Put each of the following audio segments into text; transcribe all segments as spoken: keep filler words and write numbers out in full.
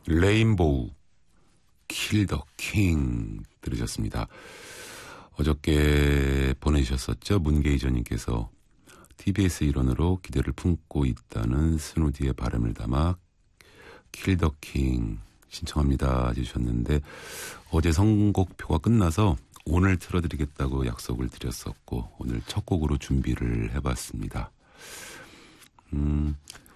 레인보우 킬 더 킹 들으셨습니다. 어저께 보내주셨었죠. 문계희전님께서 티비에스 일원으로 기대를 품고 있다는 스누디의 바람을 담아 킬 더 킹 신청합니다 해주셨는데, 어제 선곡표가 끝나서 오늘 틀어드리겠다고 약속을 드렸었고 오늘 첫 곡으로 준비를 해봤습니다. 음,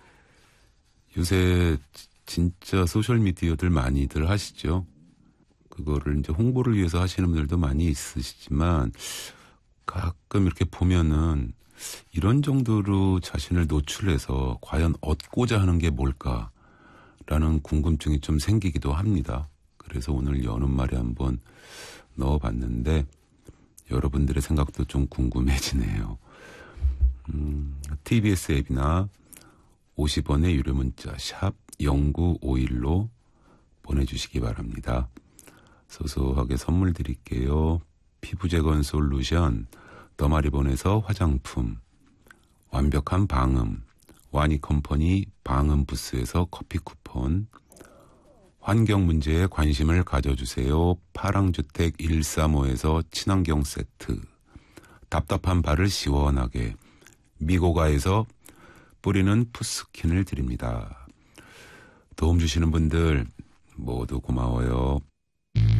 요새 진짜 소셜미디어들 많이들 하시죠. 그거를 이제 홍보를 위해서 하시는 분들도 많이 있으시지만 가끔 이렇게 보면은 이런 정도로 자신을 노출해서 과연 얻고자 하는 게 뭘까라는 궁금증이 좀 생기기도 합니다. 그래서 오늘 여는 말에 한번 넣어봤는데 여러분들의 생각도 좀 궁금해지네요. 음, 티비에스 앱이나 오십 원의 유료 문자 샵 공구오일로 보내주시기 바랍니다. 소소하게 선물 드릴게요. 피부재건 솔루션 더마리본에서 화장품, 완벽한 방음 와니컴퍼니 방음 부스에서 커피 쿠폰, 환경 문제에 관심을 가져주세요. 파랑주택 일삼오에서 친환경 세트, 답답한 발을 시원하게 미고가에서 뿌리는 푸스킨을 드립니다. 도움 주시는 분들 모두 고마워요.